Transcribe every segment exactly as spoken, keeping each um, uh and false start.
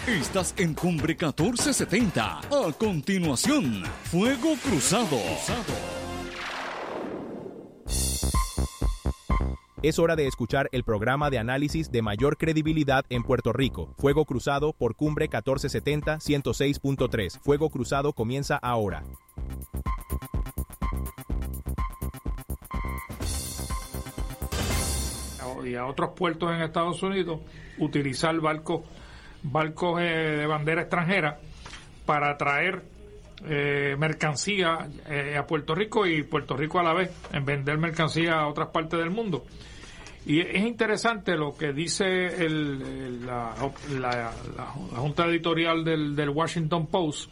Estás en Cumbre catorce setenta. A continuación, Fuego Cruzado. Es hora de escuchar el programa de análisis de mayor credibilidad en Puerto Rico. Fuego Cruzado por Cumbre catorce setenta, ciento seis punto tres. Fuego Cruzado comienza ahora. Y a otros puertos en Estados Unidos utilizar barcos barcos eh, de bandera extranjera para traer eh, mercancía eh, a Puerto Rico y Puerto Rico a la vez en vender mercancía a otras partes del mundo. Y es interesante lo que dice el, el, la, la, la, la junta editorial del, del Washington Post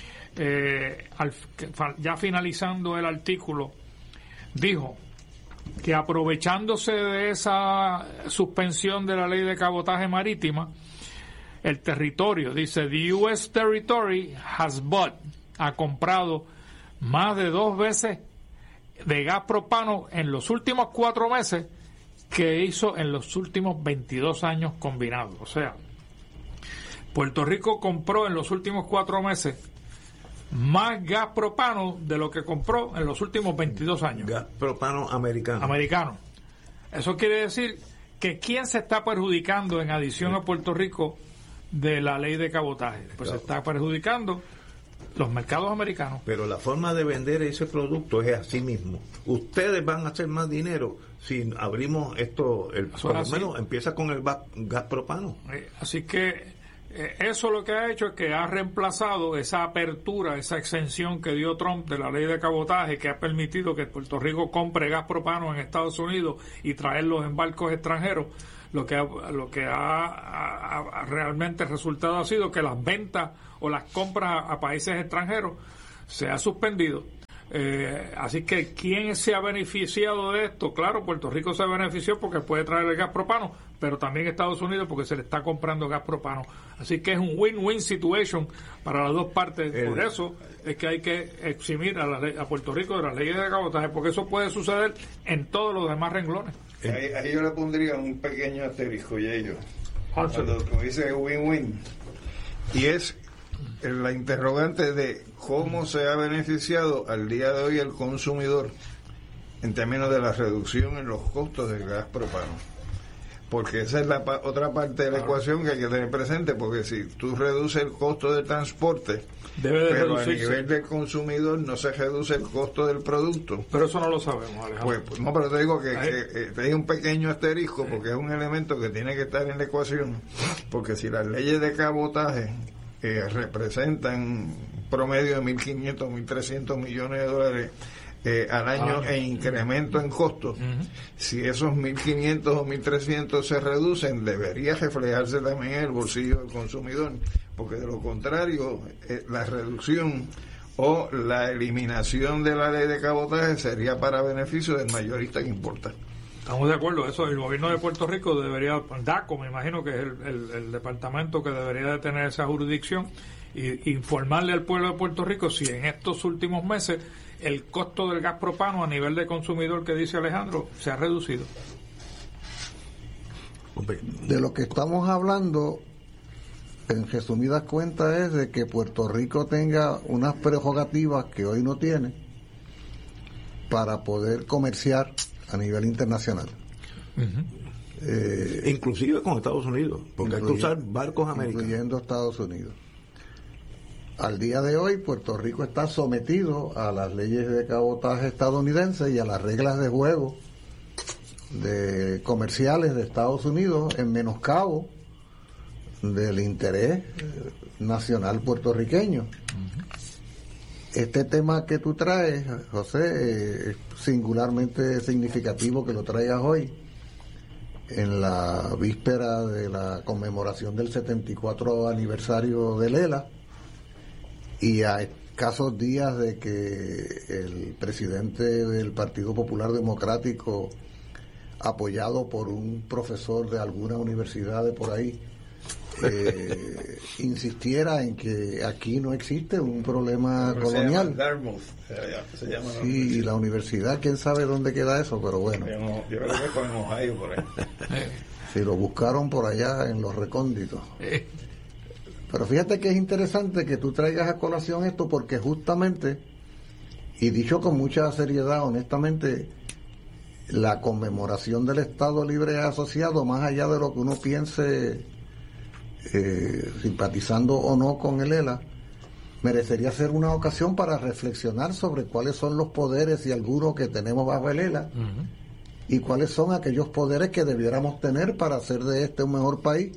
eh, al, ya finalizando el artículo. Dijo que aprovechándose de esa suspensión de la ley de cabotaje marítima, el territorio, dice, the U S territory has bought, ha comprado más de dos veces de gas propano en los últimos cuatro meses que hizo en los últimos veintidós años combinados. O sea, Puerto Rico compró en los últimos cuatro meses más gas propano de lo que compró en los últimos veintidós años. Gas propano americano. Americano. Eso quiere decir que ¿quién se está perjudicando en adición a Puerto Rico de la ley de cabotaje? Pues se está perjudicando los mercados americanos. Pero la forma de vender ese producto es así mismo. Ustedes van a hacer más dinero si abrimos esto, el, por lo menos empieza con el gas propano. Así que eso lo que ha hecho es que ha reemplazado esa apertura, esa exención que dio Trump de la ley de cabotaje, que ha permitido que Puerto Rico compre gas propano en Estados Unidos y traerlos en barcos extranjeros. Lo que ha, lo que ha, ha, ha realmente resultado ha sido que las ventas o las compras a, a países extranjeros se ha suspendido. Eh, así que ¿quién se ha beneficiado de esto? Claro, Puerto Rico se benefició porque puede traer el gas propano, pero también Estados Unidos porque se le está comprando gas propano. Así que es un win-win situation para las dos partes. El, Por eso es que hay que eximir a, la, a Puerto Rico de las leyes de cabotaje, porque eso puede suceder en todos los demás renglones. Ahí, ahí yo le pondría un pequeño asterisco, y ellos, cuando dice win-win, y es la interrogante de cómo se ha beneficiado al día de hoy el consumidor en términos de la reducción en los costos del gas propano, porque esa es la pa- otra parte de la ecuación que hay que tener presente, porque si tú reduces el costo del transporte, debe de pero a reducirse. nivel del consumidor no se reduce el costo del producto, pero eso no lo sabemos, Alejandro. pues, pues no, pero te digo que, que, que hay un pequeño asterisco, porque es un elemento que tiene que estar en la ecuación, porque si las leyes de cabotaje eh, representan un promedio de mil quinientos, mil trescientos millones de dólares eh, al año ah, e incremento en costos, uh-huh. Si esos mil quinientos o mil trescientos se reducen, debería reflejarse también en el bolsillo del consumidor, porque de lo contrario eh, la reducción o la eliminación de la ley de cabotaje sería para beneficio del mayorista que importa. Estamos de acuerdo, eso el gobierno de Puerto Rico debería, DACO me imagino que es el, el, el departamento que debería de tener esa jurisdicción, y informarle al pueblo de Puerto Rico si en estos últimos meses el costo del gas propano a nivel de consumidor, que dice Alejandro, se ha reducido. De lo que estamos hablando, en resumidas cuentas, es de que Puerto Rico tenga unas prerrogativas que hoy no tiene para poder comerciar a nivel internacional. Uh-huh. Eh, inclusive con Estados Unidos, porque hay que usar barcos americanos. Incluyendo Estados Unidos. Al día de hoy, Puerto Rico está sometido a las leyes de cabotaje estadounidenses y a las reglas de juego de comerciales de Estados Unidos en menoscabo del interés nacional puertorriqueño. Uh-huh. Este tema que tú traes, José, es singularmente significativo que lo traigas hoy, en la víspera de la conmemoración del setenta y cuatro aniversario de Lela, y a escasos días de que el presidente del Partido Popular Democrático, apoyado por un profesor de alguna universidad de por ahí, eh, insistiera en que aquí no existe un problema colonial. Se llama Dartmouth, se llama la sí, y la universidad, quién sabe dónde queda eso, pero bueno. Yo, yo creo que fue en Ohio, por ahí. Si lo buscaron por allá en los recónditos. Pero fíjate que es interesante que tú traigas a colación esto, porque justamente, y dicho con mucha seriedad, honestamente, la conmemoración del Estado Libre Asociado, más allá de lo que uno piense, eh, simpatizando o no con el E L A, merecería ser una ocasión para reflexionar sobre cuáles son los poderes y algunos que tenemos bajo el E L A, uh-huh. y cuáles son aquellos poderes que debiéramos tener para hacer de este un mejor país.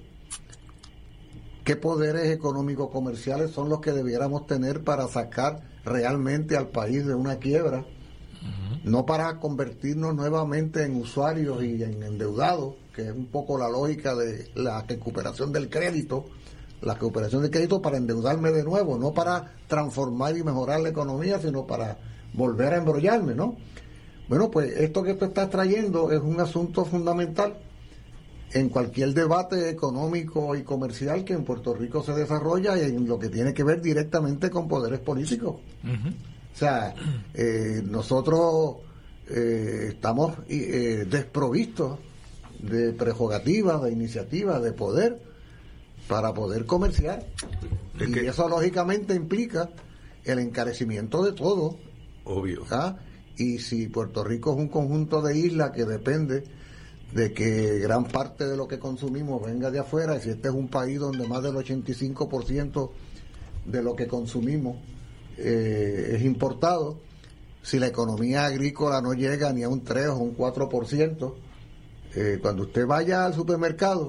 ¿Qué poderes económicos comerciales son los que debiéramos tener para sacar realmente al país de una quiebra? Uh-huh. No para convertirnos nuevamente en usuarios y en endeudados, que es un poco la lógica de la recuperación del crédito, la recuperación del crédito para endeudarme de nuevo, no para transformar y mejorar la economía, sino para volver a embrollarme, ¿no? Bueno, pues esto que tú estás trayendo es un asunto fundamental en cualquier debate económico y comercial que en Puerto Rico se desarrolla, y en lo que tiene que ver directamente con poderes políticos. Uh-huh. O sea, eh, nosotros eh, estamos eh, desprovistos de prerrogativas, de iniciativas, de poder para poder comerciar. Es y que eso lógicamente implica el encarecimiento de todo. Obvio. ¿Ah? Y si Puerto Rico es un conjunto de islas que depende de que gran parte de lo que consumimos venga de afuera, y si este es un país donde más del ochenta y cinco por ciento de lo que consumimos eh, es importado, si la economía agrícola no llega ni a un tres o un cuatro por ciento, eh, cuando usted vaya al supermercado,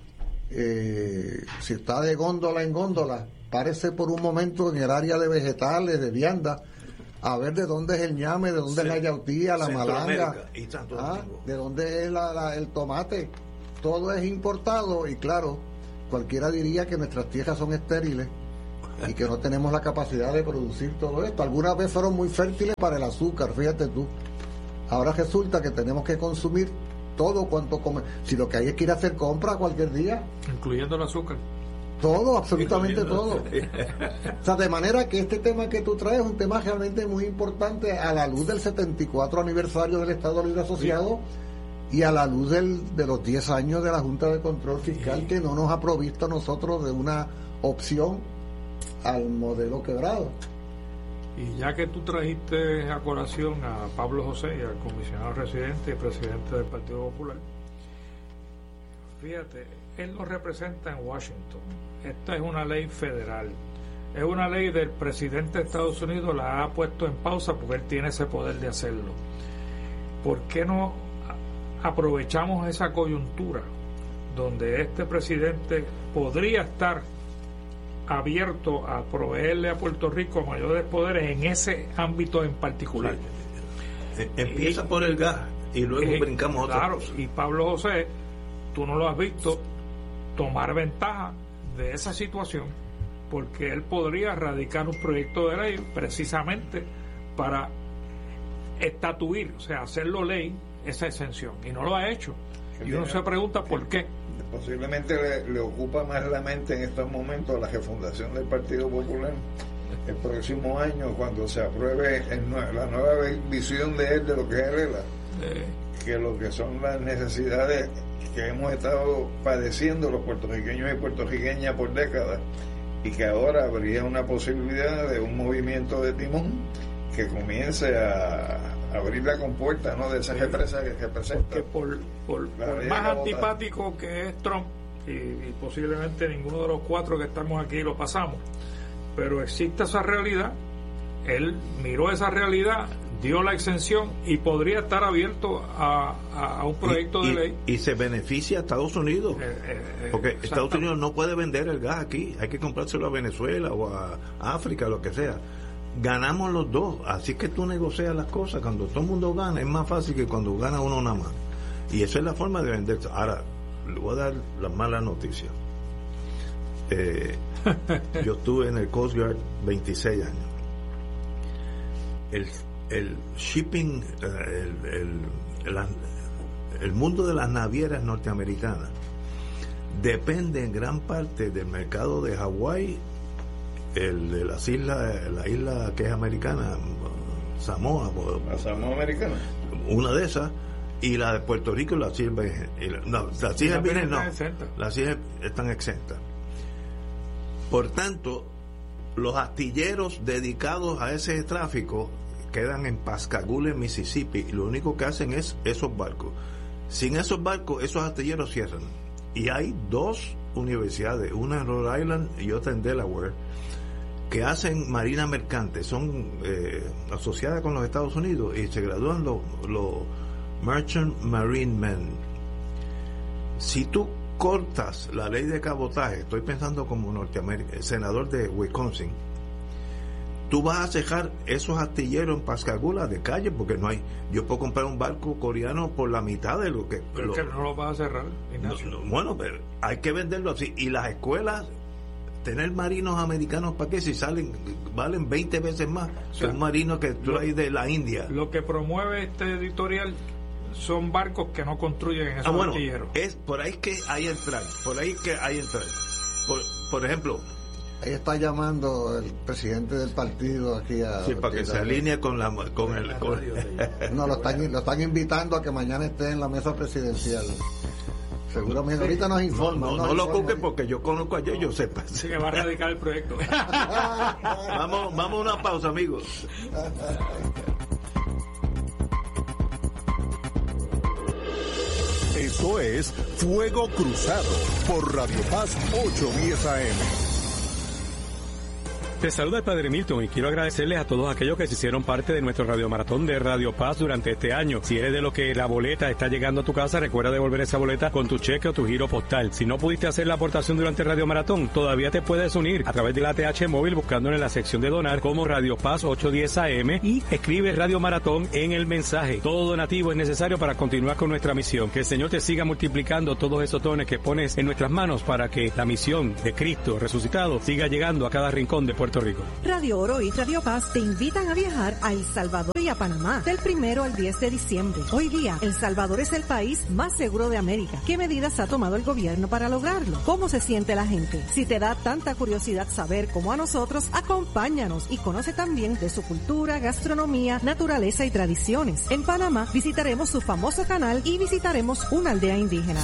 eh, si está de góndola en góndola, párese por un momento en el área de vegetales, de viandas, a ver de dónde es el ñame, de dónde sí. es la yautía, la malanga, y ah, de dónde es la, la, el tomate. Todo es importado, y claro, cualquiera diría que nuestras tierras son estériles y que no tenemos la capacidad de producir todo esto. Algunas veces fueron muy fértiles para el azúcar, fíjate tú. Ahora resulta que tenemos que consumir todo cuanto come. Si lo que hay es que ir a hacer compras cualquier día, incluyendo el azúcar. Todo, absolutamente todo. O sea, de manera que este tema que tú traes es un tema realmente muy importante a la luz del setenta y cuatro aniversario del Estado Libre Asociado, sí. y a la luz del, de los diez años de la Junta de Control Fiscal, sí. que no nos ha provisto a nosotros de una opción al modelo quebrado. Y ya que tú trajiste a colación a Pablo José, al comisionado residente y presidente del Partido Popular, fíjate, él nos representa en Washington. Esta es una ley federal, es una ley del presidente de Estados Unidos, la ha puesto en pausa porque él tiene ese poder de hacerlo. ¿Por qué no aprovechamos esa coyuntura donde este presidente podría estar abierto a proveerle a Puerto Rico mayores poderes en ese ámbito en particular? Sí. Empieza y, por el gas y luego y, brincamos a claro, y Pablo José, tú no lo has visto tomar ventaja de esa situación, porque él podría radicar un proyecto de ley precisamente para estatuir, o sea, hacerlo ley, esa exención, y no lo ha hecho. Y uno se pregunta por qué. Posiblemente le, le ocupa más la mente en estos momentos la refundación del Partido Popular el próximo año, cuando se apruebe el, la nueva visión de él de lo que es el E L A, eh. que lo que son las necesidades que hemos estado padeciendo los puertorriqueños y puertorriqueñas por décadas, y que ahora habría una posibilidad de un movimiento de timón que comience a abrir la compuerta, ¿no?, de esa represa que representa. Porque por, por, por más antipático que es Trump, y, y posiblemente ninguno de los cuatro que estamos aquí lo pasamos, pero existe esa realidad, él miró esa realidad, dio la exención y podría estar abierto a, a, a un proyecto y, de y, ley. Y se beneficia a Estados Unidos, eh, eh, porque Estados Unidos no puede vender el gas aquí, hay que comprárselo a Venezuela o a África, lo que sea. Ganamos los dos, así que tú negocias las cosas. Cuando todo el mundo gana es más fácil que cuando gana uno nada más, y esa es la forma de vender. Ahora le voy a dar las malas noticias. eh, yo estuve en el Coast Guard veintiséis años. el el shipping, el, el, la, el mundo de las navieras norteamericanas depende en gran parte del mercado de Hawái, el de las islas, la isla que es americana, Samoa, la Samoa americana, una de esas, y la de Puerto Rico y las Islas, no, las Islas Vírgenes no, las Islas están exentas. Por tanto, los astilleros dedicados a ese tráfico quedan en Pascagoula, Mississippi, y lo único que hacen es esos barcos. Sin esos barcos, esos astilleros cierran. Y hay dos universidades, una en Rhode Island y otra en Delaware, que hacen marina mercante, son eh, asociadas con los Estados Unidos y se gradúan los, los Merchant Marine Men. Si tú cortas la ley de cabotaje, estoy pensando como Norteamérica, el senador de Wisconsin, tú vas a cejar esos astilleros en Pascagoula de calle, porque no hay, yo puedo comprar un barco coreano por la mitad de lo que... Pero lo, es que no lo vas a cerrar, Ignacio. No, no, bueno, pero hay que venderlo así, y las escuelas, tener marinos americanos, ¿para qué? Si salen, valen veinte veces más que o sea, un marino que traes de la India. Lo que promueve este editorial son barcos que no construyen en esos ah, bueno, astilleros. Es, por ahí que hay entrar, por ahí que hay entrar. Por, por ejemplo... Ahí está llamando el presidente del partido aquí a... Sí, para que se alinee con, la, con el... Con... No, lo están, lo están invitando a que mañana esté en la mesa presidencial. Seguramente ahorita nos informa. No, no, no lo cuque porque yo conozco a ellos, yo sepa. Sí, que va a radicar el proyecto. vamos, vamos a una pausa, amigos. Eso es Fuego Cruzado por Radio Paz ochocientos diez A M. Te saluda el Padre Milton y quiero agradecerles a todos aquellos que se hicieron parte de nuestro radiomaratón de Radio Paz durante este año. Si eres de los que la boleta está llegando a tu casa, recuerda devolver esa boleta con tu cheque o tu giro postal. Si no pudiste hacer la aportación durante el radiomaratón, todavía te puedes unir a través del A T H móvil buscándolo en la sección de donar como Radio Paz ochocientos diez A M y escribe Radio Maratón en el mensaje. Todo donativo es necesario para continuar con nuestra misión. Que el Señor te siga multiplicando todos esos dones que pones en nuestras manos para que la misión de Cristo resucitado siga llegando a cada rincón de Puerto Rico. Radio Oro y Radio Paz te invitan a viajar a El Salvador y a Panamá del primero al diez de diciembre. Hoy día, El Salvador es el país más seguro de América. ¿Qué medidas ha tomado el gobierno para lograrlo? ¿Cómo se siente la gente? Si te da tanta curiosidad saber como a nosotros, acompáñanos y conoce también de su cultura, gastronomía, naturaleza y tradiciones. En Panamá visitaremos su famoso canal y visitaremos una aldea indígena.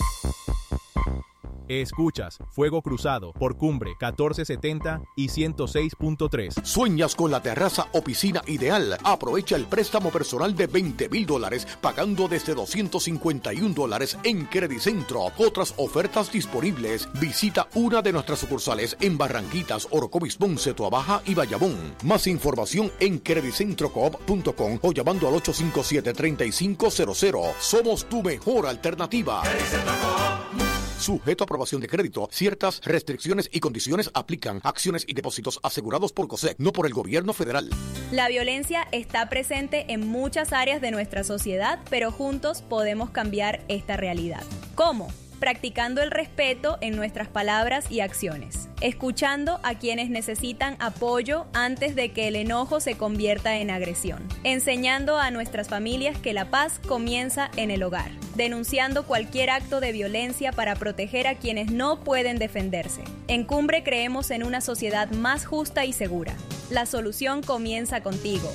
Escuchas Fuego Cruzado por Cumbre catorce setenta y ciento seis punto tres. ¿Sueñas con la terraza o piscina ideal? Aprovecha el préstamo personal de veinte mil dólares pagando desde doscientos cincuenta y un dólares en Credicentro. Otras ofertas disponibles. Visita una de nuestras sucursales en Barranquitas, Orocovis, Ponce, Tuabaja y Bayamón. Más información en credicentro coop punto com o llamando al ocho cinco siete, tres cinco cero cero. Somos tu mejor alternativa. Sujeto a aprobación de crédito. Ciertas restricciones y condiciones aplican. Acciones y depósitos asegurados por COSEC, no por el gobierno federal. La violencia está presente en muchas áreas de nuestra sociedad, pero juntos podemos cambiar esta realidad. ¿Cómo? Practicando el respeto en nuestras palabras y acciones, escuchando a quienes necesitan apoyo antes de que el enojo se convierta en agresión, enseñando a nuestras familias que la paz comienza en el hogar, denunciando cualquier acto de violencia para proteger a quienes no pueden defenderse. En Cumbre creemos en una sociedad más justa y segura. La solución comienza contigo.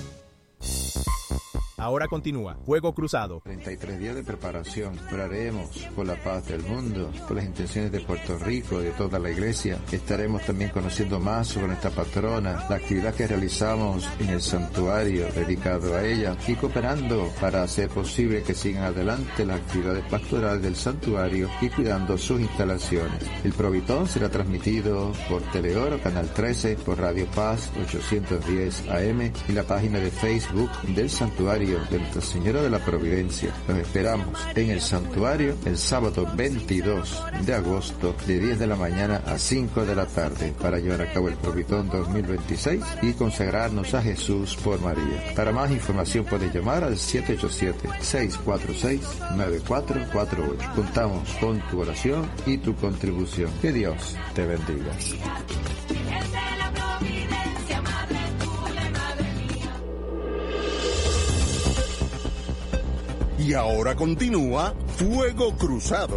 Ahora continúa Fuego Cruzado. treinta y tres días de preparación. Oraremos por la paz del mundo, por las intenciones de Puerto Rico y de toda la iglesia. Estaremos también conociendo más sobre nuestra patrona, la actividad que realizamos en el santuario dedicado a ella y cooperando para hacer posible que sigan adelante las actividades pastorales del santuario y cuidando sus instalaciones. El Provitón será transmitido por Teleoro, Canal trece, por Radio Paz ochocientos diez A M y la página de Facebook del santuario de Nuestra Señora de la Providencia. Los esperamos en el santuario el sábado veintidós de agosto de diez de la mañana a cinco de la tarde para llevar a cabo el Provitón dos mil veintiséis y consagrarnos a Jesús por María. Para más información puedes llamar al siete ocho siete, seis cuatro seis, nueve cuatro cuatro ocho. Contamos con tu oración y tu contribución. Que Dios te bendiga. Y ahora continúa Fuego Cruzado.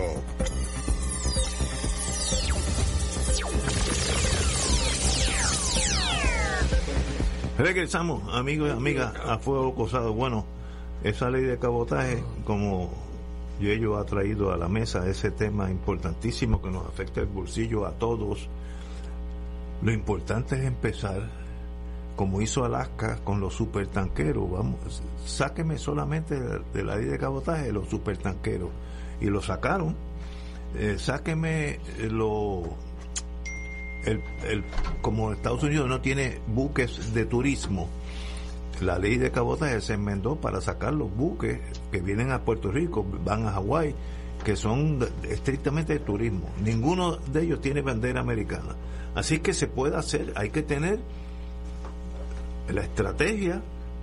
Regresamos, amigos y amigas, a Fuego Cruzado. Bueno, esa ley de cabotaje, como Yello ha traído a la mesa ese tema importantísimo que nos afecta el bolsillo a todos, Lo importante es empezar, como hizo Alaska con los supertanqueros. Vamos, sáqueme solamente de la ley de cabotaje los supertanqueros, y lo sacaron. Eh, sáqueme lo el, el como Estados Unidos no tiene buques de turismo, la ley de cabotaje se enmendó para sacar los buques que vienen a Puerto Rico, van a Hawái, que son de, estrictamente de turismo. Ninguno de ellos tiene bandera americana. Así que se puede hacer, hay que tener la estrategia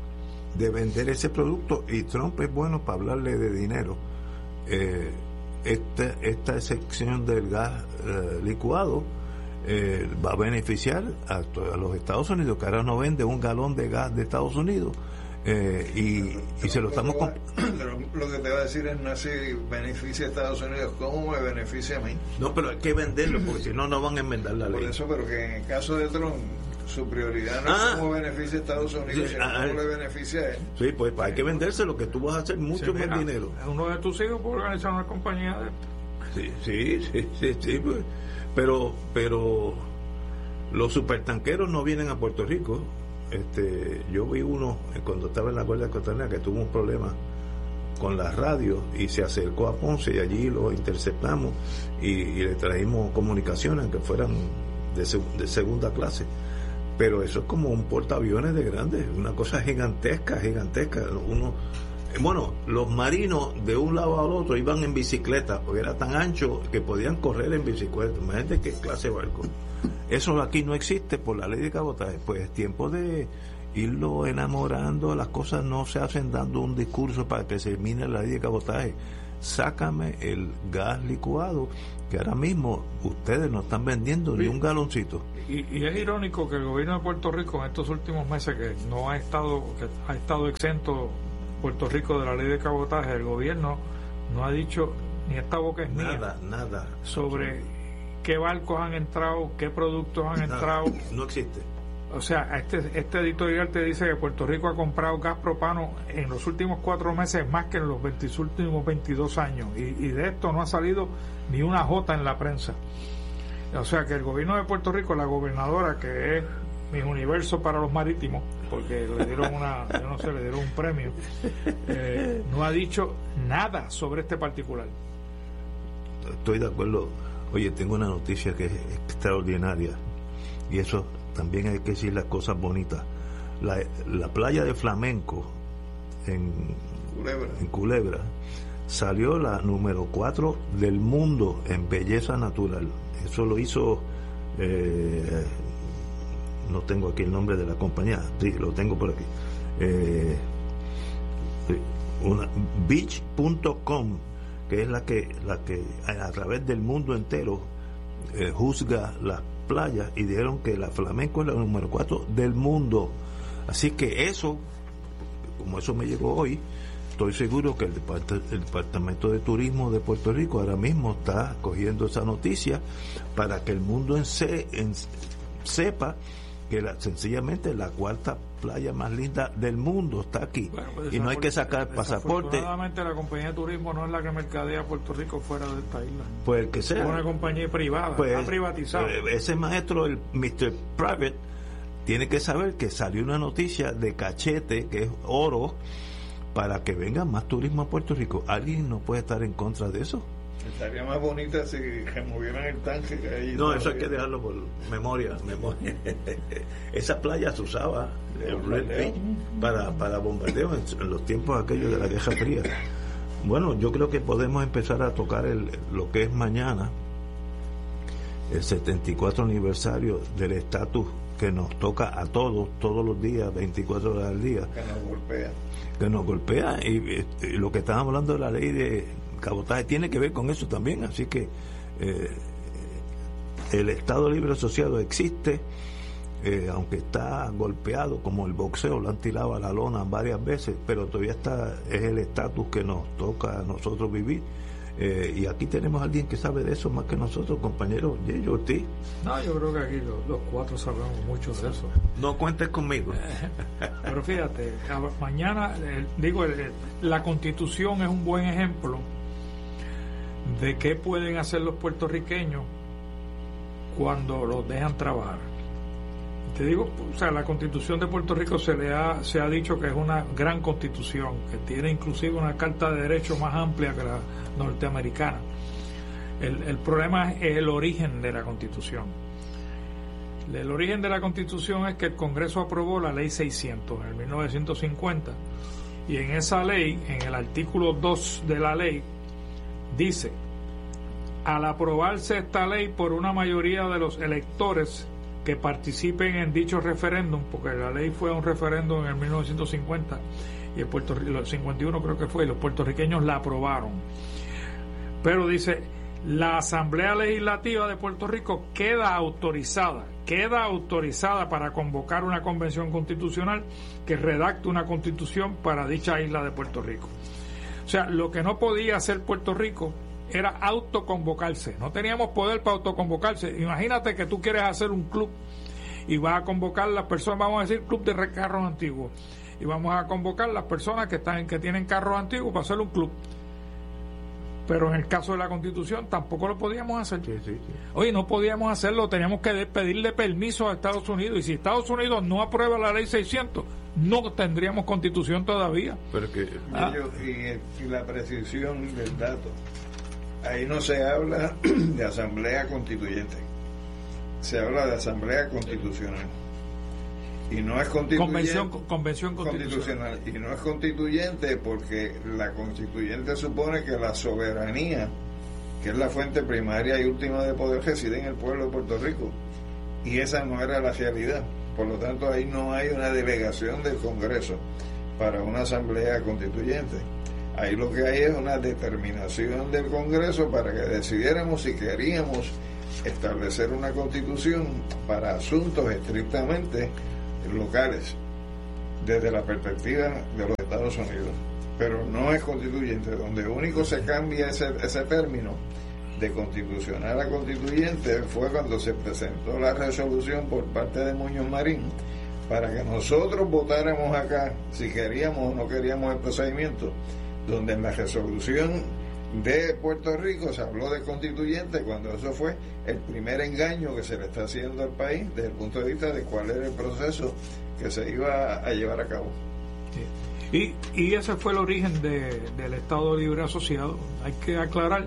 de vender ese producto, y Trump es bueno para hablarle de dinero. Eh, esta, esta sección del gas eh, licuado eh, va a beneficiar a, a los Estados Unidos, que ahora no vende un galón de gas de Estados Unidos. Eh, y, y se lo estamos comp- lo, lo que te va a decir es no si beneficia a Estados Unidos, ¿cómo me beneficia a mí? No, pero hay que venderlo, porque si no, no van a enmendar la ley. Por eso, pero que en el caso de Trump, su prioridad no ah, es cómo beneficia a Estados Unidos, sí, sino ah, cómo le beneficia a él. Sí, pues hay que vendérselo, que tú vas a hacer mucho sí, más mira, dinero. Uno de tus hijos puede organizar una compañía de... Sí, sí, sí, sí, sí pues, pero, pero los supertanqueros no vienen a Puerto Rico. Este, yo vi uno cuando estaba en la Guardia Costanera que tuvo un problema con la radio y se acercó a Ponce, y allí lo interceptamos y, y le trajimos comunicaciones que fueran de, de segunda clase. Pero eso es como un portaaviones de grande, una cosa gigantesca, gigantesca. Uno, bueno, los marinos de un lado al otro iban en bicicleta, porque era tan ancho que podían correr en bicicleta. Imagínate qué clase de barco. Eso aquí no existe por la ley de cabotaje. Pues es tiempo de irlo enamorando. Las cosas no se hacen dando un discurso para que se termine la ley de cabotaje. Sácame el gas licuado, que ahora mismo ustedes no están vendiendo sí. ni un galoncito. Y, y es irónico que el gobierno de Puerto Rico en estos últimos meses, que no ha estado que ha estado exento Puerto Rico de la ley de cabotaje, el gobierno no ha dicho ni esta boca es mía nada, nada sobre qué barcos han entrado, qué productos han nada, entrado. No existe. O sea, este este editorial te dice que Puerto Rico ha comprado gas propano en los últimos cuatro meses más que en los veinte, últimos veintidós años, y, y de esto no ha salido ni una jota en la prensa. O sea que el gobierno de Puerto Rico, la gobernadora, que es Miss Universo para los marítimos, porque le dieron una, yo no sé, le dieron un premio, eh, no ha dicho nada sobre este particular. Estoy de acuerdo. Oye, tengo una noticia que es extraordinaria, y eso también hay que decir las cosas bonitas. La, la playa de Flamenco en Culebra. en Culebra salió la número cuatro del mundo en belleza natural. Eso lo hizo eh, no tengo aquí el nombre de la compañía, sí, lo tengo por aquí, eh, una beach punto com, que es la que la que a través del mundo entero eh, juzga las playas, y dijeron que la Flamenco es la número cuatro del mundo. Así que eso, como eso me llegó hoy, estoy seguro que el, Depart- el Departamento de Turismo de Puerto Rico ahora mismo está cogiendo esa noticia para que el mundo en se, en, sepa que la, sencillamente la cuarta playa más linda del mundo está aquí. Bueno, pues y no hay que sacar pasaporte. Desafortunadamente la compañía de turismo no es la que mercadea Puerto Rico fuera de esta isla. Pues el que sea. Es una compañía privada, pues, está privatizada. Ese maestro, el mister Private, tiene que saber que salió una noticia de cachete, que es oro, para que venga más turismo a Puerto Rico. ¿Alguien no puede estar en contra de eso? Estaría más bonita si removieran el tanque que hay. No, eso hay que dejarlo por memoria, memoria. Esa playa se usaba el Red Beach para, para bombardeo en, en los tiempos aquellos de la Guerra Fría. Bueno, yo creo que podemos empezar a tocar el, lo que es mañana, el setenta y cuatro aniversario del estatus que nos toca a todos, todos los días, veinticuatro horas al día. Que nos golpea. Que nos golpea, y, y lo que estábamos hablando de la ley de cabotaje tiene que ver con eso también. Así que eh, el Estado Libre Asociado existe, eh, aunque está golpeado como el boxeo, lo han tirado a la lona varias veces, pero todavía está, es el estatus que nos toca a nosotros vivir. Eh, y aquí tenemos a alguien que sabe de eso más que nosotros, compañero Yeyo Ortiz. No, yo creo que aquí los, los cuatro sabemos mucho de eso. No cuentes conmigo. Pero fíjate, mañana, eh, digo, eh, la Constitución es un buen ejemplo de qué pueden hacer los puertorriqueños cuando los dejan trabajar. Te digo, o sea, la Constitución de Puerto Rico se le ha se ha dicho que es una gran Constitución, que tiene inclusive una Carta de Derechos más amplia que la norteamericana. El, el problema es el origen de la Constitución. El origen de la Constitución es que el Congreso aprobó la Ley seiscientos en el mil novecientos cincuenta, y en esa ley, en el artículo dos de la ley, dice: al aprobarse esta ley por una mayoría de los electores que participen en dicho referéndum, porque la ley fue un referéndum en el mil novecientos cincuenta y el Puerto Rico, cincuenta y uno creo que fue, y los puertorriqueños la aprobaron. Pero dice, la Asamblea Legislativa de Puerto Rico queda autorizada, queda autorizada para convocar una convención constitucional que redacte una constitución para dicha isla de Puerto Rico. O sea, lo que no podía hacer Puerto Rico era autoconvocarse. No teníamos poder para autoconvocarse. Imagínate que tú quieres hacer un club y vas a convocar las personas, vamos a decir club de carros antiguos, y vamos a convocar las personas que están que tienen carros antiguos para hacer un club. Pero en el caso de la Constitución tampoco lo podíamos hacer. Sí, sí, sí. Oye, no podíamos hacerlo, teníamos que pedirle permiso a Estados Unidos, y si Estados Unidos no aprueba la ley seiscientos, no tendríamos Constitución todavía. Pero que, ah. y, y la precisión del dato. Ahí no se habla de asamblea constituyente, se habla de asamblea constitucional, y no es constituyente, convención, convención constitucional. constitucional, y no es constituyente porque la constituyente supone que la soberanía, que es la fuente primaria y última de poder, reside en el pueblo de Puerto Rico, y esa no era la realidad. Por lo tanto, ahí no hay una delegación del Congreso para una asamblea constituyente. Ahí lo que hay es una determinación del Congreso para que decidiéramos si queríamos establecer una constitución para asuntos estrictamente locales, desde la perspectiva de los Estados Unidos. Pero no es constituyente. Donde único se cambia ese, ese término de constitucional a constituyente fue cuando se presentó la resolución por parte de Muñoz Marín para que nosotros votáramos acá si queríamos o no queríamos el procedimiento, donde en la resolución de Puerto Rico se habló de constituyente, cuando eso fue el primer engaño que se le está haciendo al país desde el punto de vista de cuál era el proceso que se iba a llevar a cabo. Sí. Y, y ese fue el origen de, del Estado Libre Asociado. Hay que aclarar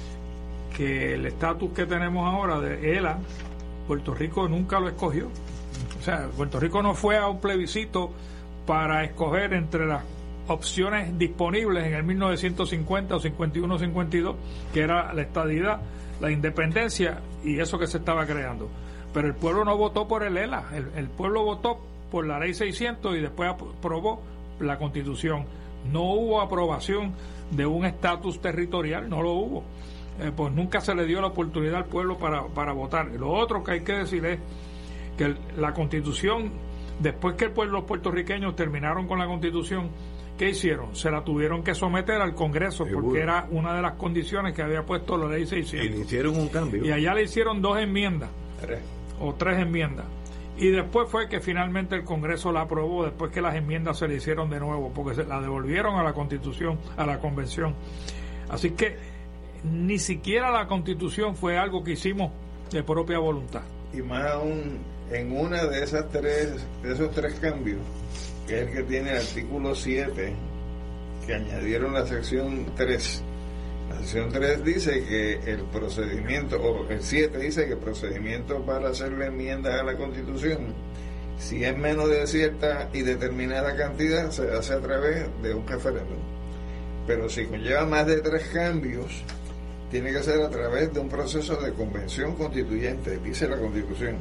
que el estatus que tenemos ahora de E L A, Puerto Rico nunca lo escogió. O sea, Puerto Rico no fue a un plebiscito para escoger entre las opciones disponibles en el mil novecientos cincuenta o cincuenta y uno cincuenta y dos, que era la estadidad, la independencia y eso que se estaba creando. Pero el pueblo no votó por el E L A, el, el pueblo votó por la ley seiscientos y después aprobó la Constitución. No hubo aprobación de un estatus territorial, no lo hubo. Eh, pues nunca se le dio la oportunidad al pueblo para, para votar. Lo otro que hay que decir es que el, la Constitución, después que el pueblo, los puertorriqueños terminaron con la Constitución, ¿qué hicieron? Se la tuvieron que someter al Congreso, Seguro. Porque era una de las condiciones que había puesto la ley seiscientos. Y le hicieron un cambio. Y allá le hicieron dos enmiendas, Tres. o tres enmiendas. Y después fue que finalmente el Congreso la aprobó, después que las enmiendas se le hicieron de nuevo, porque se la devolvieron a la Constitución, a la Convención. Así que ni siquiera la Constitución fue algo que hicimos de propia voluntad. Y más aún, en una de esas tres, de esos tres cambios, que es el que tiene el artículo siete, que añadieron la sección tres. La sección tres dice que el procedimiento, o el siete dice que el procedimiento para hacerle enmiendas a la Constitución, si es menos de cierta y determinada cantidad, se hace a través de un referéndum. Pero si conlleva más de tres cambios, tiene que ser a través de un proceso de convención constituyente, dice la Constitución.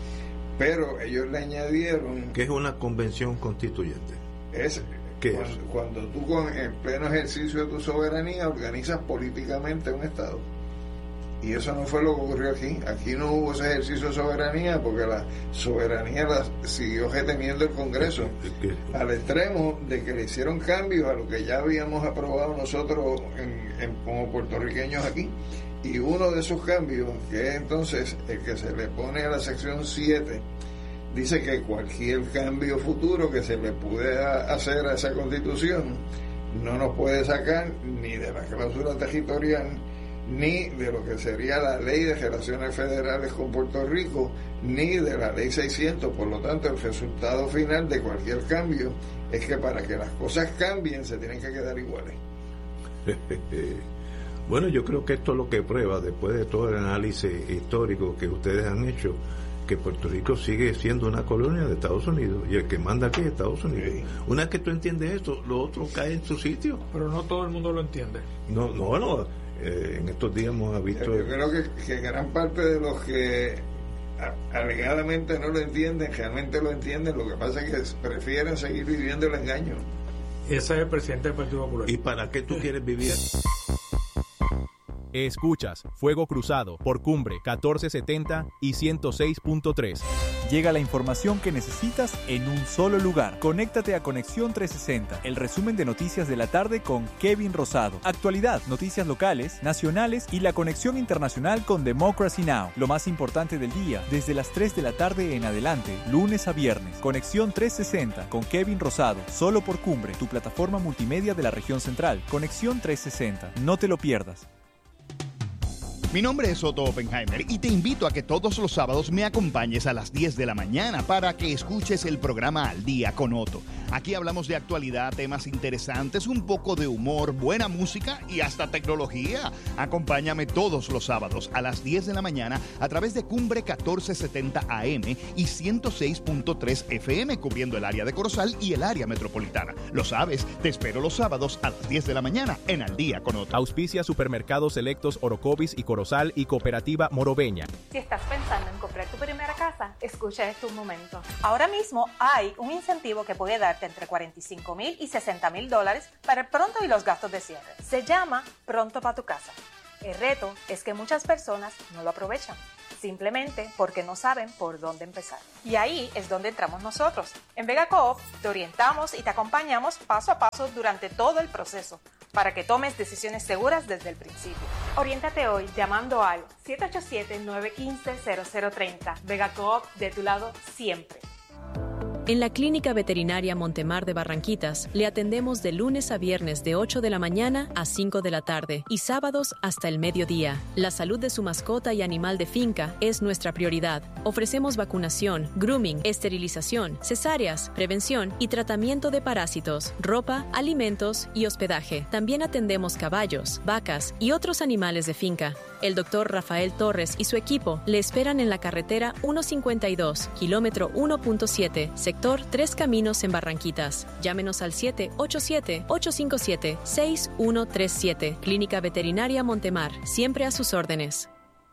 Pero ellos le añadieron... ¿Qué es una convención constituyente? Es ¿Qué cuando, es? cuando tú con en pleno ejercicio de tu soberanía organizas políticamente un Estado. Y eso no fue lo que ocurrió aquí. Aquí no hubo ese ejercicio de soberanía porque la soberanía la siguió reteniendo el Congreso, al extremo de que le hicieron cambios a lo que ya habíamos aprobado nosotros en, en, como puertorriqueños aquí. Y uno de esos cambios, que es entonces el que se le pone a la sección siete, dice que cualquier cambio futuro que se le pueda hacer a esa Constitución no nos puede sacar ni de la cláusula territorial, ni de lo que sería la Ley de Relaciones Federales con Puerto Rico, ni de la Ley seiscientos. Por lo tanto, el resultado final de cualquier cambio es que para que las cosas cambien se tienen que quedar iguales. Bueno, yo creo que esto es lo que prueba, después de todo el análisis histórico que ustedes han hecho, que Puerto Rico sigue siendo una colonia de Estados Unidos y el que manda aquí es Estados Unidos. Sí. Una vez que tú entiendes esto, lo otro cae en su sitio. Pero no todo el mundo lo entiende. No, no, no. Eh, en estos días hemos visto... Yo creo que, que gran parte de los que alegadamente no lo entienden, realmente lo entienden. Lo que pasa es que prefieren seguir viviendo el engaño. Ese es el presidente del Partido Popular. ¿Y para qué tú quieres vivir? Escuchas Fuego Cruzado por Cumbre catorce setenta y ciento seis punto tres. Llega la información que necesitas en un solo lugar. Conéctate a Conexión trescientos sesenta, el resumen de noticias de la tarde con Kevin Rosado. Actualidad, noticias locales, nacionales y la conexión internacional con Democracy Now! Lo más importante del día, desde las tres de la tarde en adelante, lunes a viernes. Conexión trescientos sesenta con Kevin Rosado, solo por Cumbre, tu plataforma multimedia de la región central. Conexión trescientos sesenta, no te lo pierdas. Mi nombre es Otto Oppenheimer y te invito a que todos los sábados me acompañes a las diez de la mañana para que escuches el programa Al Día con Otto. Aquí hablamos de actualidad, temas interesantes, un poco de humor, buena música y hasta tecnología. Acompáñame todos los sábados a las diez de la mañana a través de Cumbre catorce setenta A M y ciento seis punto tres F M, cubriendo el área de Corozal y el área metropolitana. Lo sabes, te espero los sábados a las diez de la mañana en Al Día con Otto. Auspicia Supermercados Selectos Orocovis y Corozal y Cooperativa Morobeña. Si estás pensando en comprar tu primera casa, escucha este un momento. Ahora mismo hay un incentivo que puede darte entre cuarenta y cinco mil y sesenta mil dólares para el pronto y los gastos de cierre. Se llama Pronto para tu casa. El reto es que muchas personas no lo aprovechan, simplemente porque no saben por dónde empezar. Y ahí es donde entramos nosotros. En Vega Coop te orientamos y te acompañamos paso a paso durante todo el proceso, para que tomes decisiones seguras desde el principio. Oriéntate hoy llamando al siete ocho siete, nueve uno cinco, cero cero tres cero. Vega Coop, de tu lado siempre. En la Clínica Veterinaria Montemar de Barranquitas le atendemos de lunes a viernes de ocho de la mañana a cinco de la tarde y sábados hasta el mediodía. La salud de su mascota y animal de finca es nuestra prioridad. Ofrecemos vacunación, grooming, esterilización, cesáreas, prevención y tratamiento de parásitos, ropa, alimentos y hospedaje. También atendemos caballos, vacas y otros animales de finca. El doctor Rafael Torres y su equipo le esperan en la carretera ciento cincuenta y dos, kilómetro uno punto siete, sector Tres Caminos en Barranquitas. Llámenos al siete ocho siete, ocho cinco siete, seis uno tres siete. Clínica Veterinaria Montemar, siempre a sus órdenes.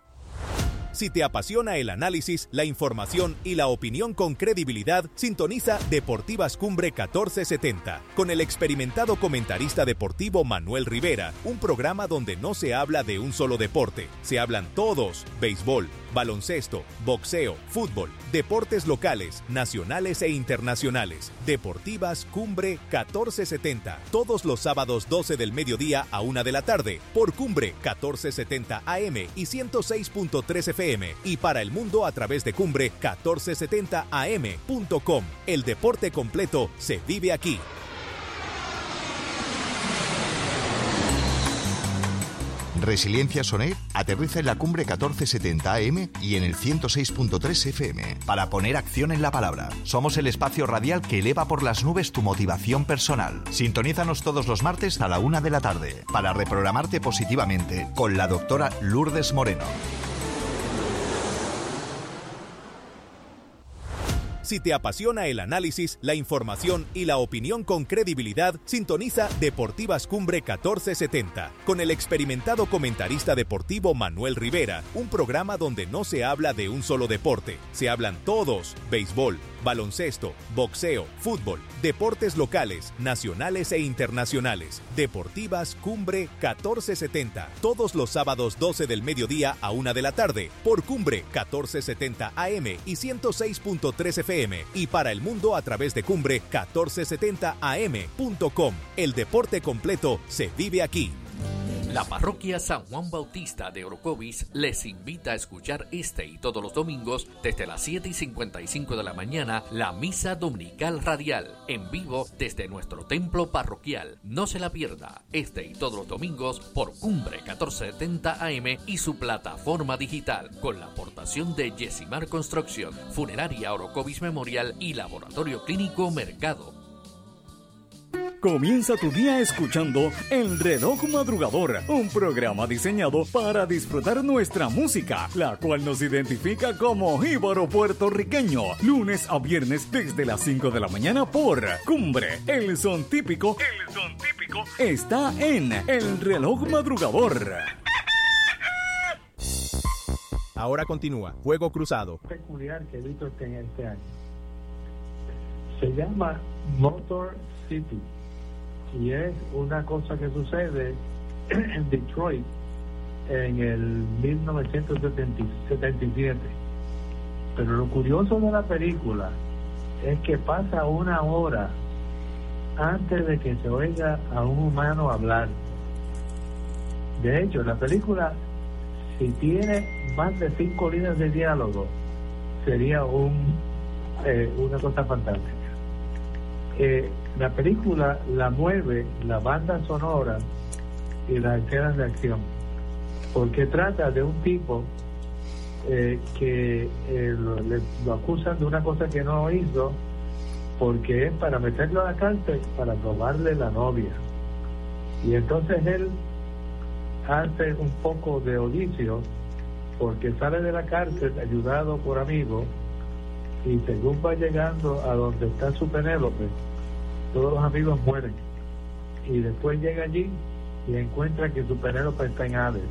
Si te apasiona el análisis, la información y la opinión con credibilidad, sintoniza Deportivas Cumbre catorce setenta con el experimentado comentarista deportivo Manuel Rivera, un programa donde no se habla de un solo deporte, se hablan todos: béisbol, baloncesto, boxeo, fútbol, deportes locales, nacionales e internacionales. Deportivas Cumbre catorce setenta, todos los sábados doce del mediodía a una de la tarde, por Cumbre catorce setenta A M y ciento seis punto tres F M, y para el mundo a través de Cumbre catorce setenta A M punto com. El deporte completo se vive aquí. Resiliencia Sonet aterriza en la Cumbre catorce setenta A M y en el ciento seis punto tres F M para poner acción en la palabra. Somos el espacio radial que eleva por las nubes tu motivación personal. Sintonízanos todos los martes a la una de la tarde para reprogramarte positivamente con la doctora Lourdes Moreno. Si te apasiona el análisis, la información y la opinión con credibilidad, sintoniza Deportivas Cumbre catorce setenta con el experimentado comentarista deportivo Manuel Rivera, un programa donde no se habla de un solo deporte, se hablan todos: béisbol, baloncesto, boxeo, fútbol, deportes locales, nacionales e internacionales. Deportivas Cumbre catorce setenta, todos los sábados doce del mediodía a una de la tarde, por Cumbre catorce setenta A M y ciento seis punto tres F M, y para el mundo a través de Cumbre catorce setenta A M punto com. El deporte completo se vive aquí. La parroquia San Juan Bautista de Orocovis les invita a escuchar este y todos los domingos desde las siete y cincuenta y cinco de la mañana la misa dominical radial en vivo desde nuestro templo parroquial. No se la pierda este y todos los domingos por Cumbre catorce setenta A M y su plataforma digital con la aportación de Yesimar Construcción, Funeraria Orocovis Memorial y Laboratorio Clínico Mercado. Comienza tu día escuchando El Reloj Madrugador, un programa diseñado para disfrutar nuestra música, la cual nos identifica como jíbaro puertorriqueño. Lunes a viernes desde las cinco de la mañana por Cumbre. El son típico, el son típico está en El Reloj Madrugador. Ahora continúa Fuego Cruzado. Peculiar que he visto este, este año. Se llama Motor City. Y es una cosa que sucede en Detroit en el mil novecientos setenta y siete. Pero lo curioso de la película es que pasa una hora antes de que se oiga a un humano hablar. De hecho, la película, si tiene más de cinco líneas de diálogo, sería un eh, una cosa fantástica. Eh, la película la mueve la banda sonora y las escenas de acción, porque trata de un tipo eh, que eh, lo, le, lo acusan de una cosa que no hizo, porque es para meterlo a la cárcel para robarle la novia, y entonces él hace un poco de oficio porque sale de la cárcel ayudado por amigos, y según va llegando a donde está su Penélope, todos los amigos mueren, y después llega allí y encuentra que su Penélope está en Hades.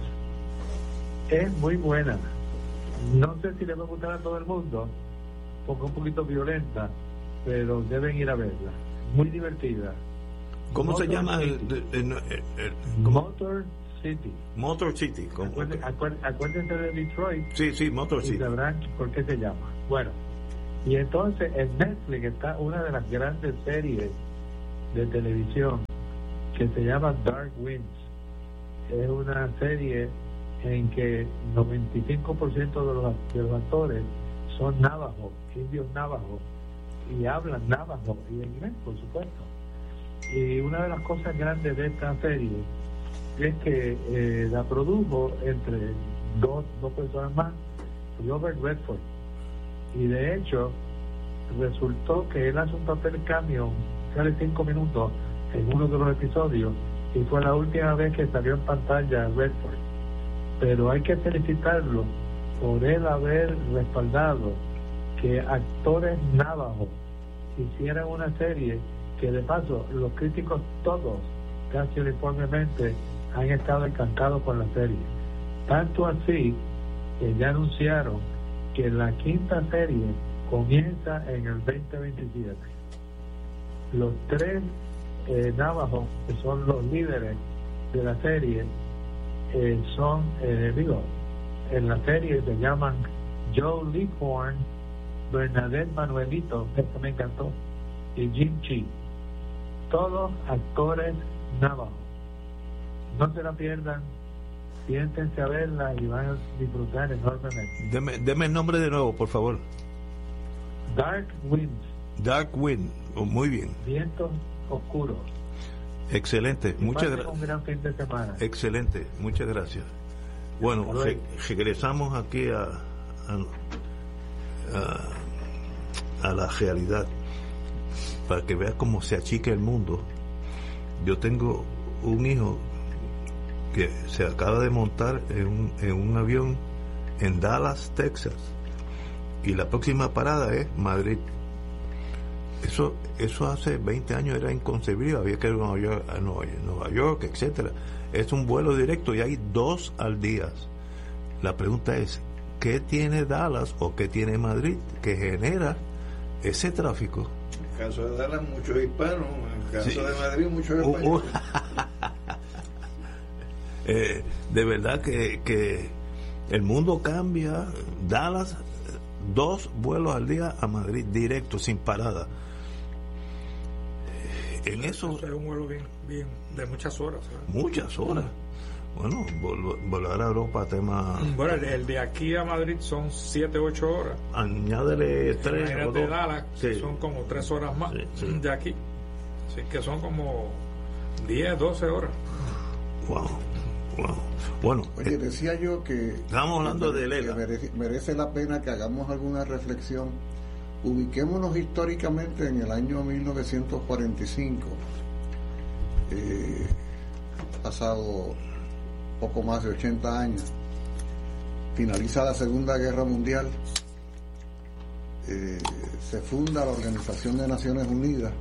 Es muy buena, no sé si le va a gustar a todo el mundo porque es un poquito violenta, pero deben ir a verla, muy divertida. ¿Cómo Motor se llama el, el, el, el, el Motor City? Motor City. Acuérdense, acuérdense de Detroit. Sí, sí, Motor City. Y sabrán por qué se llama. Bueno, y entonces en Netflix está una de las grandes series de televisión que se llama Dark Winds. Es una serie en que noventa y cinco por ciento de los, de los actores son navajos, indios navajos, y hablan navajo y inglés, por supuesto. Y una de las cosas grandes de esta serie es que eh, la produjo entre dos, dos personas más, Robert Redford, y de hecho resultó que él hace un papel cameo, sale cinco minutos en uno de los episodios, y fue la última vez que salió en pantalla Redford. Pero hay que felicitarlo por él haber respaldado que actores navajos hicieran una serie que, de paso, los críticos todos casi uniformemente han estado encantados con la serie, tanto así que ya anunciaron que la quinta serie comienza en el veinte veintisiete. Los tres eh, navajos, que son los líderes de la serie, eh, son, eh, digo, en la serie se llaman Joe Leghorn, Bernadette Manuelito, que me encantó, y Jim Chi, todos actores navajos. No se la pierdan, siéntense a verla y van a disfrutar enormemente. Deme, deme el nombre de nuevo, por favor. Dark Winds. Dark Wind, oh, muy bien. Vientos oscuros. Excelente, Y muchas pasen gracias. un gran fin de semana. Excelente, muchas gracias. Bueno, Hasta luego. re- regresamos aquí a, a, a, a la realidad, para que veas cómo se achica el mundo. Yo tengo un hijo que se acaba de montar en un, en un avión en Dallas, Texas, y la próxima parada es Madrid. Eso eso hace veinte años era inconcebible, había que ir a Nueva York, a Nueva, Nueva York, etcétera. Es un vuelo directo y hay dos al día. La pregunta es, ¿qué tiene Dallas o qué tiene Madrid que genera ese tráfico? En el caso de Dallas, muchos hispanos. En el caso Sí. de Madrid, muchos Uh, uh. españoles. Eh, de verdad que, que el mundo cambia. Dallas, dos vuelos al día a Madrid directo, sin parada. En eso, Es un vuelo bien, bien, de muchas horas. ¿sabes? muchas horas. Bueno, vol- volar a Europa, tema... Bueno, el, el de aquí a Madrid son siete ocho horas. Añádele tres o de dos. Dallas, Sí. son como tres horas más Sí, sí. de aquí. Así que son como diez, doce horas. Wow, wow. Bueno, Oye, decía yo que... Estamos hablando de Lela. que merece, merece la pena que hagamos alguna reflexión. Ubiquémonos históricamente en el año mil novecientos cuarenta y cinco. Eh, pasado poco más de ochenta años. Finaliza la Segunda Guerra Mundial. Eh, se funda la Organización de Naciones Unidas.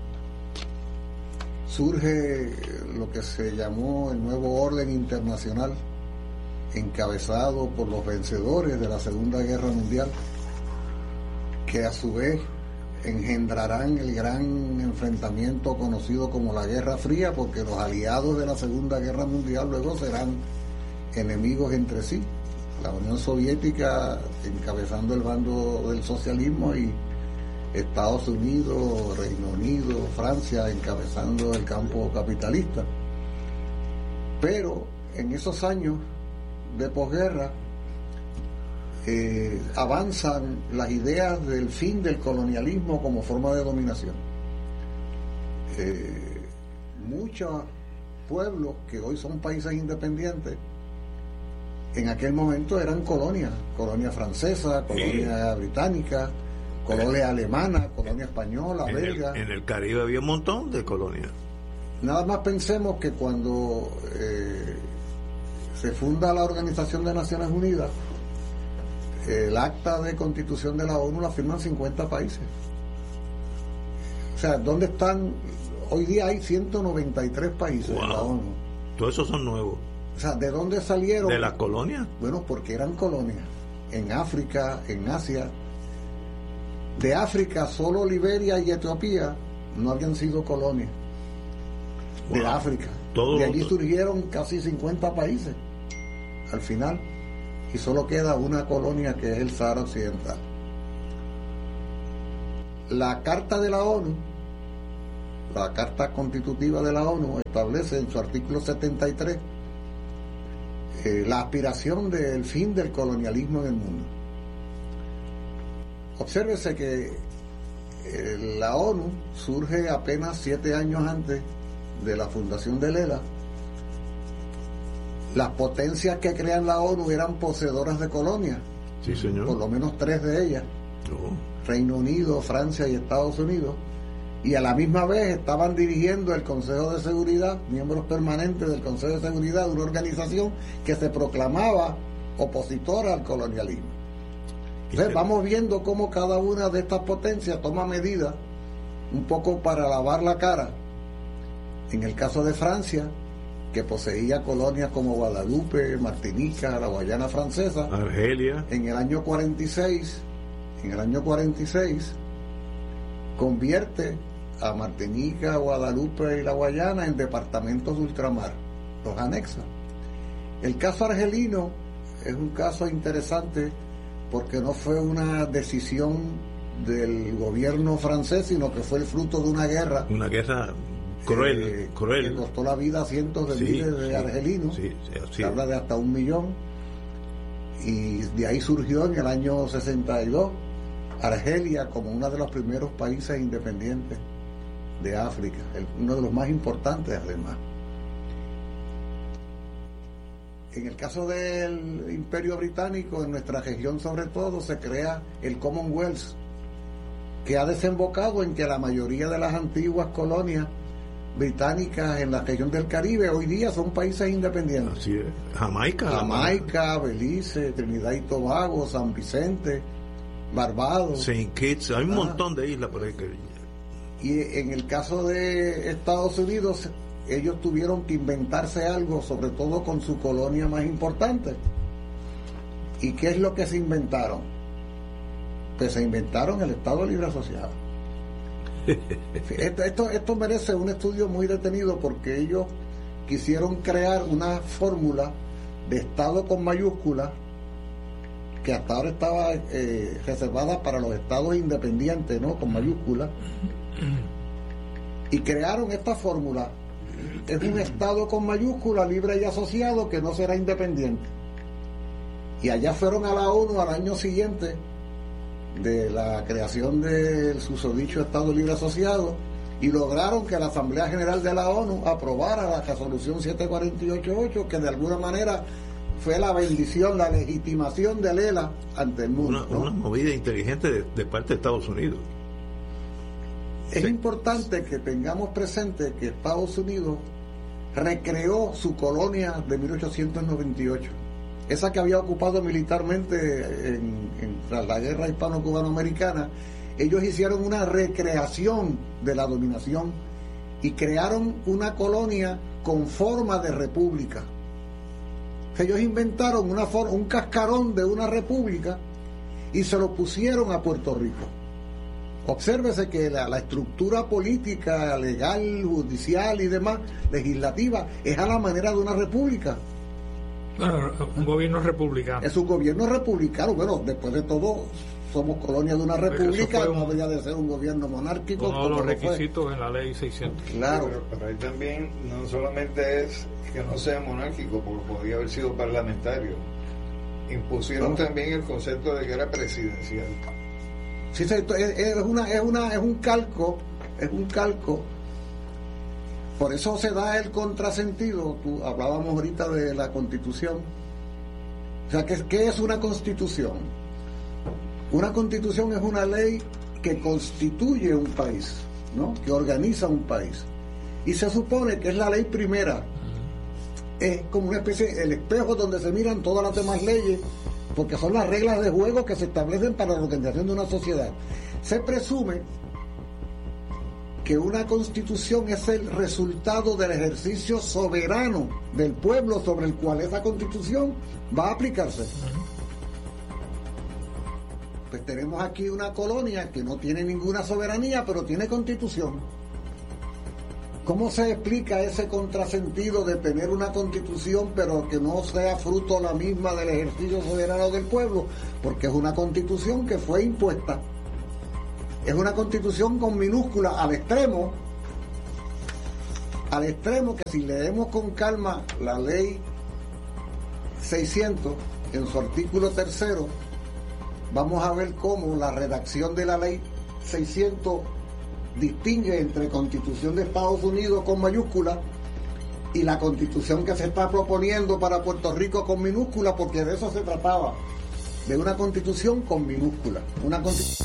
Surge lo que se llamó el nuevo orden internacional, encabezado por los vencedores de la Segunda Guerra Mundial, que a su vez engendrarán el gran enfrentamiento conocido como la Guerra Fría, porque los aliados de la Segunda Guerra Mundial luego serán enemigos entre sí. La Unión Soviética encabezando el bando del socialismo y Estados Unidos, Reino Unido, Francia encabezando el campo capitalista. Pero en esos años de posguerra eh, avanzan las ideas del fin del colonialismo como forma de dominación. Eh, muchos pueblos que hoy son países independientes en aquel momento eran colonias, colonia francesa, colonia sí. británica, colonia alemana, colonia española, en belga. El, en el Caribe había un montón de colonias. Nada más pensemos que cuando eh, se funda la Organización de Naciones Unidas, el acta de constitución de la ONU la firman cincuenta países. O sea, ¿dónde están? Hoy día hay ciento noventa y tres países wow. en la ONU. Todos esos son nuevos. O sea, ¿de dónde salieron? ¿De las colonias? Bueno, porque eran colonias. En África, en Asia. De África, solo Liberia y Etiopía no habían sido colonias. Wow. De África. Todo de allí lo... surgieron casi cincuenta países. Al final. Y solo queda una colonia que es el Sahara Occidental. La Carta de la ONU, la Carta Constitutiva de la ONU, establece en su artículo setenta y tres eh, la aspiración del fin del colonialismo en el mundo. Obsérvese que eh, la ONU surge apenas siete años antes de la fundación de Lela. Las potencias que crean la ONU eran poseedoras de colonias. Sí, señor. Por lo menos tres de ellas. Oh. Reino Unido, Francia y Estados Unidos. Y a la misma vez estaban dirigiendo el Consejo de Seguridad, miembros permanentes del Consejo de Seguridad, de una organización que se proclamaba opositora al colonialismo. Entonces vamos viendo cómo cada una de estas potencias toma medidas un poco para lavar la cara. En el caso de Francia, que poseía colonias como Guadalupe, Martinica, la Guayana Francesa, Argelia. En el año cuarenta y seis, en el año cuarenta y seis, convierte a Martinica, Guadalupe y la Guayana en departamentos de ultramar, los anexa. El caso argelino es un caso interesante porque no fue una decisión del gobierno francés, sino que fue el fruto de una guerra. Una guerra cruel, eh, cruel. Que costó la vida a cientos de sí, miles de sí, argelinos. Sí, sí, sí. Se habla de hasta un millón. Y de ahí surgió en el año sesenta y dos Argelia como uno de los primeros países independientes de África, el, uno de los más importantes además. En el caso del Imperio Británico, en nuestra región sobre todo, se crea el Commonwealth, que ha desembocado en que la mayoría de las antiguas colonias británicas en la región del Caribe hoy día son países independientes. Así es. Jamaica. Jamaica, Belice, Trinidad y Tobago, San Vicente, Barbados. Saint Kitts, hay un ah. montón de islas por ahí que... Y en el caso de Estados Unidos, ellos tuvieron que inventarse algo, sobre todo con su colonia más importante. ¿Y qué es lo que se inventaron? Pues se inventaron el Estado Libre Asociado. Esto, esto, esto merece un estudio muy detenido porque ellos quisieron crear una fórmula de Estado con mayúsculas que hasta ahora estaba eh, reservada para los estados independientes, ¿no? Con mayúsculas. Y crearon esta fórmula es un Estado con mayúscula, libre y asociado, que no será independiente. Y allá fueron a la ONU al año siguiente de la creación del susodicho Estado Libre Asociado y lograron que la Asamblea General de la ONU aprobara la resolución siete cuatro ocho ocho, que de alguna manera fue la bendición, la legitimación del E L A ante el mundo. Una, ¿no? una movida inteligente de, de parte de Estados Unidos. Es sí. importante que tengamos presente que Estados Unidos recreó su colonia de mil ochocientos noventa y ocho, esa que había ocupado militarmente en, en, tras la guerra hispano-cubano-americana. Ellos hicieron una recreación de la dominación y crearon una colonia con forma de república. Ellos inventaron una for- un cascarón de una república y se lo pusieron a Puerto Rico. Obsérvese que la, la estructura política, legal, judicial y demás, legislativa, es a la manera de una república. Bueno, un gobierno republicano. Es un gobierno republicano. Bueno, después de todo, somos colonia de una república, no habría de ser un gobierno monárquico. Uno de los requisitos fue en la ley seiscientos. Claro. Pero, pero ahí también no solamente es que no sea monárquico, porque podría haber sido parlamentario. Impusieron no. también el concepto de que era presidencial. Sí, es, es una, es una, es un calco, es un calco. Por eso se da el contrasentido. Tú, hablábamos ahorita de la Constitución. O sea, ¿qué, qué es una Constitución? Una Constitución es una ley que constituye un país, ¿no? Que organiza un país. Y se supone que es la ley primera. Es como una especie de el espejo donde se miran todas las demás leyes, porque son las reglas de juego que se establecen para la organización de una sociedad. Se presume que una constitución es el resultado del ejercicio soberano del pueblo sobre el cual esa constitución va a aplicarse. Pues tenemos aquí una colonia que no tiene ninguna soberanía, pero tiene constitución. ¿Cómo se explica ese contrasentido de tener una constitución pero que no sea fruto la misma del ejercicio soberano del pueblo? Porque es una constitución que fue impuesta. Es una constitución con minúscula al extremo, al extremo que si leemos con calma la ley seiscientos en su artículo tercero, vamos a ver cómo la redacción de la ley seiscientos distingue entre Constitución de Estados Unidos con mayúscula y la Constitución que se está proponiendo para Puerto Rico con minúscula, porque de eso se trataba, de una Constitución con minúscula, una Constitución.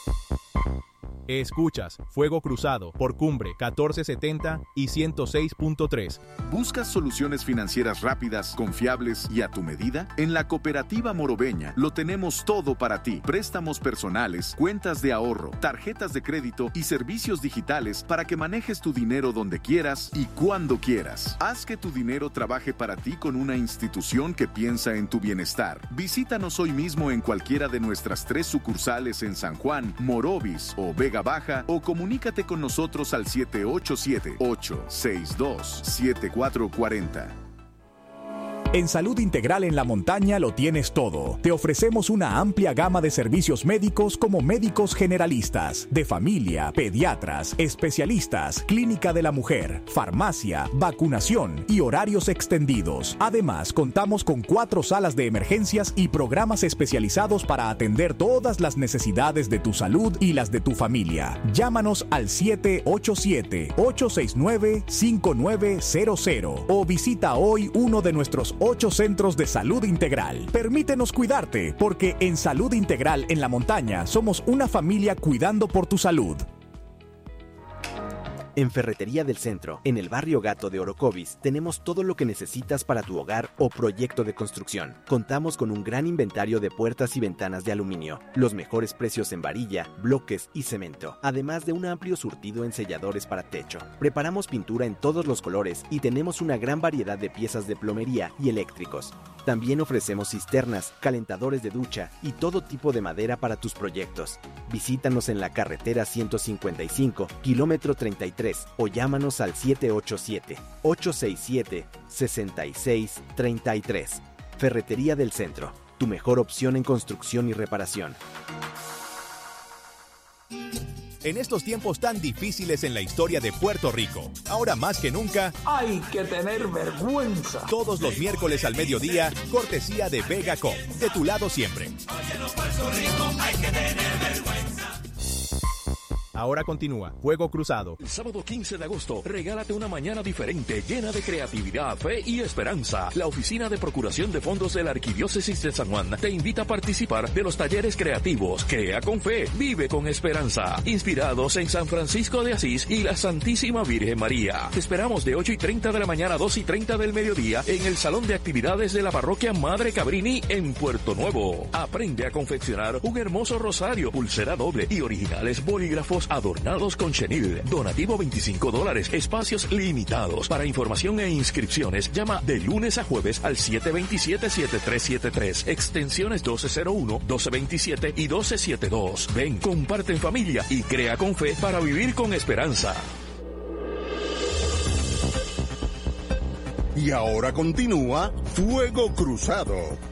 Escuchas Fuego Cruzado por Cumbre catorce setenta y ciento seis punto tres. ¿Buscas soluciones financieras rápidas, confiables y a tu medida? En la Cooperativa Morobeña lo tenemos todo para ti. Préstamos personales, cuentas de ahorro, tarjetas de crédito y servicios digitales para que manejes tu dinero donde quieras y cuando quieras. Haz que tu dinero trabaje para ti con una institución que piensa en tu bienestar. Visítanos hoy mismo en cualquiera de nuestras tres sucursales en San Juan, Morovis o Vega Baja, o comunícate con nosotros al siete ocho siete, ocho seis dos, siete cuatro cuatro cero. En Salud Integral en la Montaña lo tienes todo. Te ofrecemos una amplia gama de servicios médicos como médicos generalistas, de familia, pediatras, especialistas, clínica de la mujer, farmacia, vacunación y horarios extendidos. Además, contamos con cuatro salas de emergencias y programas especializados para atender todas las necesidades de tu salud y las de tu familia. Llámanos al siete ocho siete, ocho seis nueve, cinco nueve cero cero o visita hoy uno de nuestros ocho centros de salud integral. Permítenos cuidarte, porque en Salud Integral en la Montaña somos una familia cuidando por tu salud. En Ferretería del Centro, en el barrio Gato de Orocovis, tenemos todo lo que necesitas para tu hogar o proyecto de construcción. Contamos con un gran inventario de puertas y ventanas de aluminio, los mejores precios en varilla, bloques y cemento, además de un amplio surtido en selladores para techo. Preparamos pintura en todos los colores y tenemos una gran variedad de piezas de plomería y eléctricos. También ofrecemos cisternas, calentadores de ducha y todo tipo de madera para tus proyectos. Visítanos en la carretera ciento cincuenta y cinco, kilómetro treinta y tres, o llámanos al siete ocho siete, ocho seis siete, seis seis tres tres. Ferretería del Centro, tu mejor opción en construcción y reparación. En estos tiempos tan difíciles en la historia de Puerto Rico, ahora más que nunca, hay que tener vergüenza. Todos los miércoles al mediodía, cortesía de Vega Com, de tu lado siempre. Oye, los Puerto Rico, hay que tener vergüenza. Ahora continúa Fuego Cruzado. El sábado quince de agosto, regálate una mañana diferente, llena de creatividad, fe y esperanza. La Oficina de Procuración de Fondos de la Arquidiócesis de San Juan te invita a participar de los talleres creativos Crea con Fe, Vive con Esperanza, inspirados en San Francisco de Asís y la Santísima Virgen María. Te esperamos de ocho y treinta de la mañana a dos y treinta del mediodía en el Salón de Actividades de la Parroquia Madre Cabrini en Puerto Nuevo. Aprende a confeccionar un hermoso rosario, pulsera doble y originales bolígrafos adornados con chenil. Donativo veinticinco dólares. Espacios limitados. Para información e inscripciones, llama de lunes a jueves al siete dos siete, siete tres siete tres. Extensiones doce cero uno, doce veintisiete y doce setenta y dos. Ven, comparte en familia y crea con fe para vivir con esperanza. Y ahora continúa Fuego Cruzado.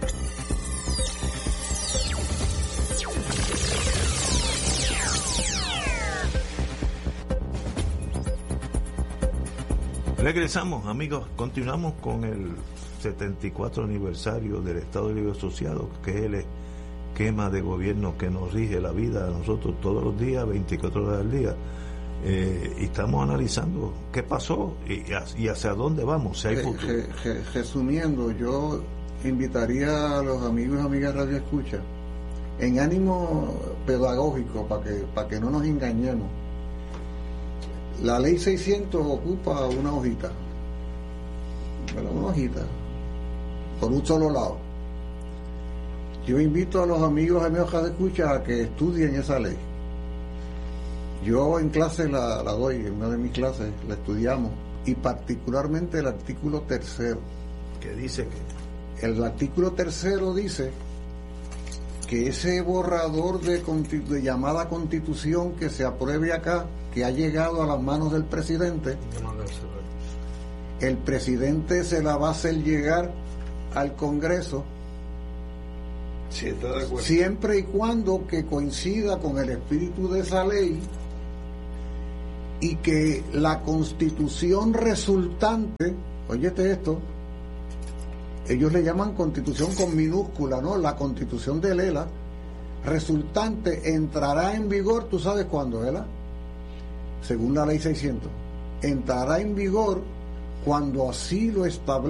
Regresamos, amigos, continuamos con el setenta y cuatro aniversario del Estado Libre Asociado, que es el esquema de gobierno que nos rige la vida a nosotros todos los días, veinticuatro horas al día. Eh, y estamos analizando qué pasó y, y hacia dónde vamos, si hay futuro. Re, re, resumiendo, yo invitaría a los amigos y amigas Radio Escucha, en ánimo pedagógico, para que, para que no nos engañemos. La ley seiscientos ocupa una hojita, bueno, una hojita, por un solo lado. Yo invito a los amigos y amigas de escucha a que estudien esa ley. Yo en clase la, la doy, en una de mis clases la estudiamos, y particularmente el artículo tercero. ¿Qué dice que? El artículo tercero dice que ese borrador de, de llamada Constitución que se apruebe acá, que ha llegado a las manos del presidente, el presidente se la va a hacer llegar al Congreso, sí, está de acuerdo, siempre y cuando que coincida con el espíritu de esa ley y que la Constitución resultante, óyete esto, ellos le llaman Constitución con minúscula, ¿no? La Constitución de Lela resultante entrará en vigor, ¿tú sabes cuándo, Lela? Según la ley seiscientos, entrará en vigor cuando así lo establezca